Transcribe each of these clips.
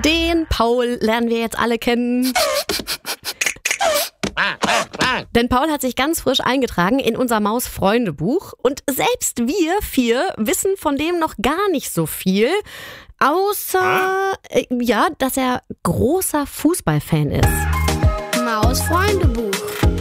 Den Paul lernen wir jetzt alle kennen. Denn Paul hat sich ganz frisch eingetragen in unser Maus-Freunde-Buch. Und selbst wir 4 wissen von dem noch gar nicht so viel. Außer, dass er großer Fußballfan ist. Maus-Freunde-Buch.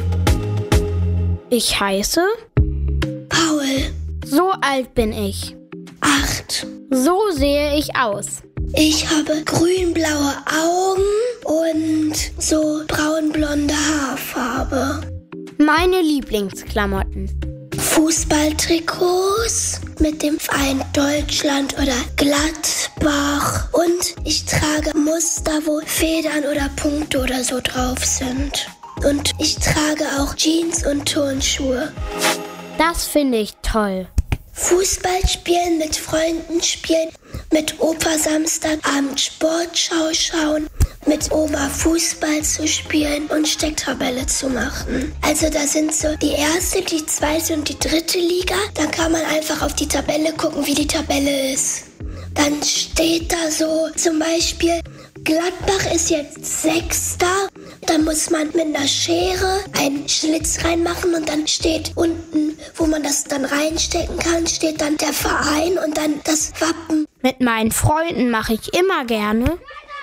Ich heiße Paul. So alt bin ich. 8. So sehe ich aus. Ich habe grün-blaue Augen und so braun-blonde Haarfarbe. Meine Lieblingsklamotten. Fußballtrikots mit dem Verein Deutschland oder Gladbach. Und ich trage Muster, wo Federn oder Punkte oder so drauf sind. Und ich trage auch Jeans und Turnschuhe. Das finde ich toll. Fußball spielen, mit Freunden spielen, mit Opa Samstagabend Sportschau schauen, mit Oma Fußball zu spielen und Stecktabelle zu machen. Also da sind so die erste, die zweite und die dritte Liga. Dann kann man einfach auf die Tabelle gucken, wie die Tabelle ist. Dann steht da so zum Beispiel, Gladbach ist jetzt 6. Dann muss man mit einer Schere einen Schlitz reinmachen und dann steht unten, wo man das dann reinstecken kann, steht dann der Verein und dann das Wappen. Mit meinen Freunden mache ich immer gerne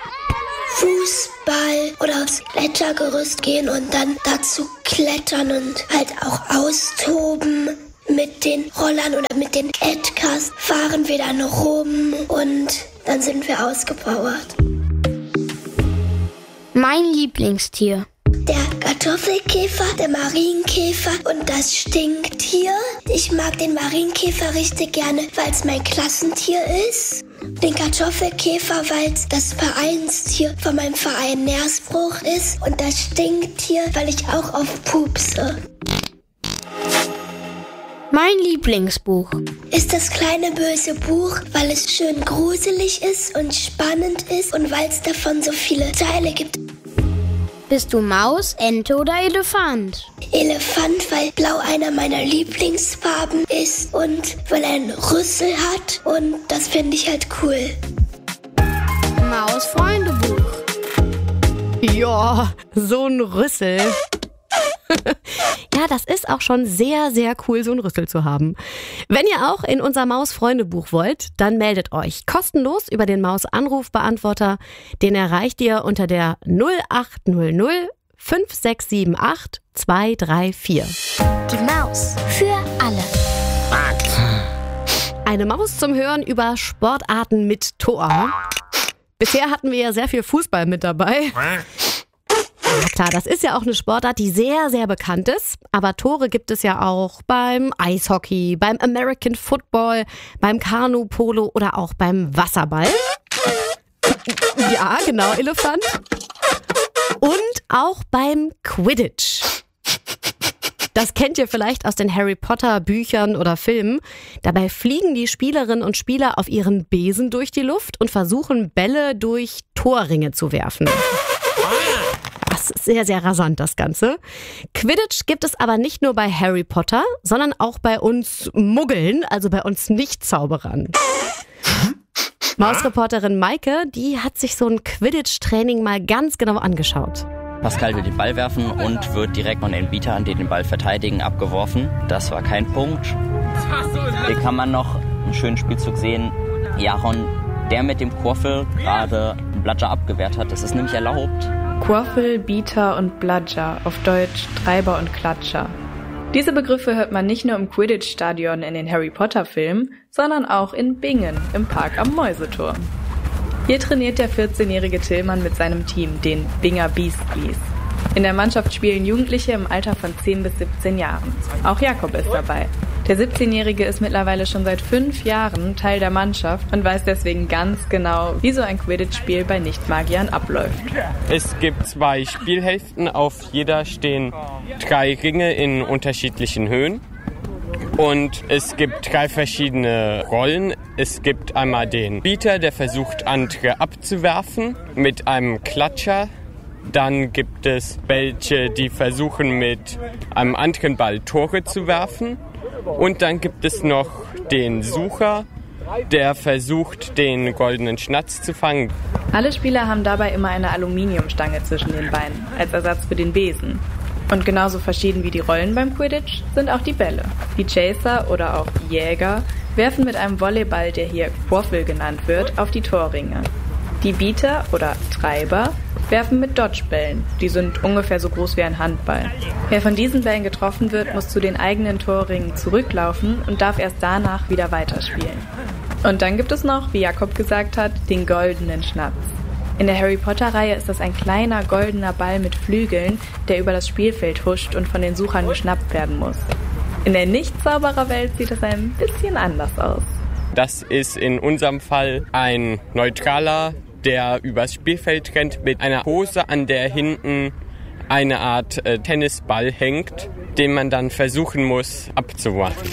Fußball oder aufs Klettergerüst gehen und dann dazu klettern und halt auch austoben. Mit den Rollern oder mit den Edcars fahren wir dann rum und dann sind wir ausgepowert. Mein Lieblingstier. Der Kartoffelkäfer, der Marienkäfer und das Stinktier. Ich mag den Marienkäfer richtig gerne, weil es mein Klassentier ist. Den Kartoffelkäfer, weil es das Vereinstier von meinem Verein Närsbruch ist. Und das Stinktier, weil ich auch auf pupse. Mein Lieblingsbuch ist das kleine böse Buch, weil es schön gruselig ist und spannend ist und weil es davon so viele Teile gibt. Bist du Maus, Ente oder Elefant? Elefant, weil Blau einer meiner Lieblingsfarben ist und weil er einen Rüssel hat und das finde ich halt cool. Maus-Freunde-Buch. Ja, so ein Rüssel. Ja, das ist auch schon sehr, sehr cool, so einen Rüssel zu haben. Wenn ihr auch in unser Maus-Freunde-Buch wollt, dann meldet euch kostenlos über den Maus-Anrufbeantworter. Den erreicht ihr unter der 0800 5678 234. Die Maus für alle. Eine Maus zum Hören über Sportarten mit Tor. Bisher hatten wir ja sehr viel Fußball mit dabei. Ja klar, das ist ja auch eine Sportart, die sehr, sehr bekannt ist. Aber Tore gibt es ja auch beim Eishockey, beim American Football, beim Kanu-Polo oder auch beim Wasserball. Ja, genau, Elefant. Und auch beim Quidditch. Das kennt ihr vielleicht aus den Harry Potter Büchern oder Filmen. Dabei fliegen die Spielerinnen und Spieler auf ihren Besen durch die Luft und versuchen, Bälle durch Torringe zu werfen. Das ist sehr, sehr rasant, das Ganze. Quidditch gibt es aber nicht nur bei Harry Potter, sondern auch bei uns Muggeln, also bei uns Nicht-Zauberern. Mausreporterin Maike, die hat sich so ein Quidditch-Training mal ganz genau angeschaut. Pascal will den Ball werfen und wird direkt von den Bietern, die den Ball verteidigen, abgeworfen. Das war kein Punkt. Hier kann man noch einen schönen Spielzug sehen. Jaron, der mit dem Quaffel gerade einen Bludger abgewehrt hat. Das ist nämlich erlaubt. Quaffel, Bieter und Bludger, auf Deutsch Treiber und Klatscher. Diese Begriffe hört man nicht nur im Quidditch-Stadion in den Harry-Potter-Filmen, sondern auch in Bingen, im Park am Mäuseturm. Hier trainiert der 14-jährige Tillmann mit seinem Team, den Binger Beastlies. In der Mannschaft spielen Jugendliche im Alter von 10 bis 17 Jahren. Auch Jakob ist dabei. Der 17-Jährige ist mittlerweile schon seit 5 Jahren Teil der Mannschaft und weiß deswegen ganz genau, wie so ein Quidditch-Spiel bei Nichtmagiern abläuft. Es gibt 2 Spielhälften, auf jeder stehen 3 Ringe in unterschiedlichen Höhen. Und es gibt 3 verschiedene Rollen. Es gibt einmal den Bieter, der versucht, andere abzuwerfen mit einem Klatscher. Dann gibt es welche, die versuchen, mit einem anderen Ball Tore zu werfen. Und dann gibt es noch den Sucher, der versucht, den goldenen Schnatz zu fangen. Alle Spieler haben dabei immer eine Aluminiumstange zwischen den Beinen, als Ersatz für den Besen. Und genauso verschieden wie die Rollen beim Quidditch sind auch die Bälle. Die Chaser oder auch Jäger werfen mit einem Volleyball, der hier Quaffle genannt wird, auf die Torringe. Die Beater oder Treiber werfen mit Dodgebällen. Die sind ungefähr so groß wie ein Handball. Wer von diesen Bällen getroffen wird, muss zu den eigenen Torringen zurücklaufen und darf erst danach wieder weiterspielen. Und dann gibt es noch, wie Jakob gesagt hat, den goldenen Schnatz. In der Harry-Potter-Reihe ist das ein kleiner goldener Ball mit Flügeln, der über das Spielfeld huscht und von den Suchern geschnappt werden muss. In der Nicht-Zauberer-Welt sieht es ein bisschen anders aus. Das ist in unserem Fall ein Neutraler, der übers Spielfeld rennt mit einer Hose, an der hinten eine Art Tennisball hängt, den man dann versuchen muss abzuwerfen.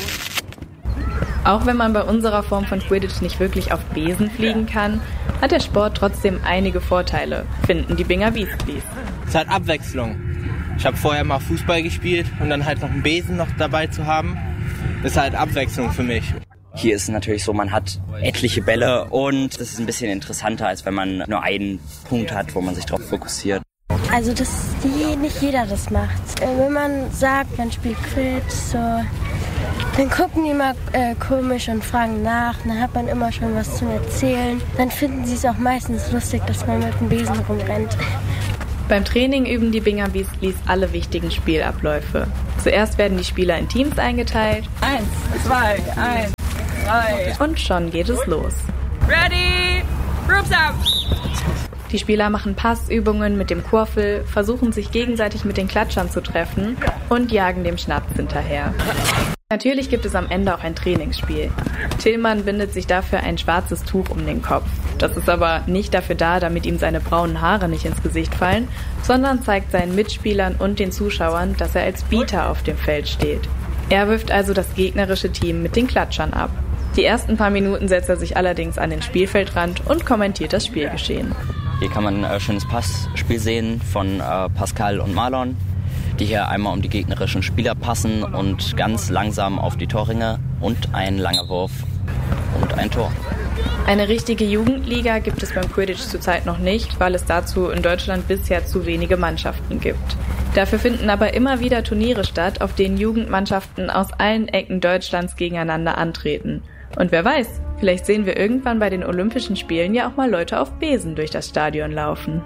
Auch wenn man bei unserer Form von Quidditch nicht wirklich auf Besen fliegen kann, hat der Sport trotzdem einige Vorteile, finden die Binger Weasleys. Es hat Abwechslung. Ich habe vorher mal Fußball gespielt und dann halt noch einen Besen noch dabei zu haben, ist halt Abwechslung für mich. Hier ist es natürlich so, man hat etliche Bälle und das ist ein bisschen interessanter, als wenn man nur einen Punkt hat, wo man sich darauf fokussiert. Also nicht jeder das macht. Wenn man sagt, man spielt Quidditch, so, dann gucken die immer komisch und fragen nach. Dann hat man immer schon was zum Erzählen. Dann finden sie es auch meistens lustig, dass man mit dem Besen rumrennt. Beim Training üben die Binger Weasleys alle wichtigen Spielabläufe. Zuerst werden die Spieler in Teams eingeteilt. 1, 2, 1, 3. Und schon geht es los. Ready? Groups out! Die Spieler machen Passübungen mit dem Quaffle, versuchen sich gegenseitig mit den Klatschern zu treffen und jagen dem Schnatz hinterher. Natürlich gibt es am Ende auch ein Trainingsspiel. Tillmann bindet sich dafür ein schwarzes Tuch um den Kopf. Das ist aber nicht dafür da, damit ihm seine braunen Haare nicht ins Gesicht fallen, sondern zeigt seinen Mitspielern und den Zuschauern, dass er als Beater auf dem Feld steht. Er wirft also das gegnerische Team mit den Klatschern ab. Die ersten paar Minuten setzt er sich allerdings an den Spielfeldrand und kommentiert das Spielgeschehen. Hier kann man ein schönes Passspiel sehen von Pascal und Marlon, die hier einmal um die gegnerischen Spieler passen und ganz langsam auf die Torringe und ein langer Wurf und ein Tor. Eine richtige Jugendliga gibt es beim Quidditch zurzeit noch nicht, weil es dazu in Deutschland bisher zu wenige Mannschaften gibt. Dafür finden aber immer wieder Turniere statt, auf denen Jugendmannschaften aus allen Ecken Deutschlands gegeneinander antreten. Und wer weiß, vielleicht sehen wir irgendwann bei den Olympischen Spielen ja auch mal Leute auf Besen durch das Stadion laufen.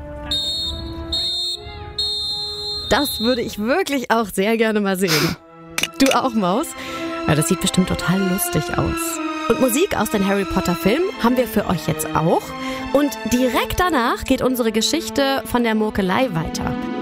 Das würde ich wirklich auch sehr gerne mal sehen. Du auch, Maus? Ja, das sieht bestimmt total lustig aus. Und Musik aus den Harry Potter Filmen haben wir für euch jetzt auch. Und direkt danach geht unsere Geschichte von der Murkelei weiter.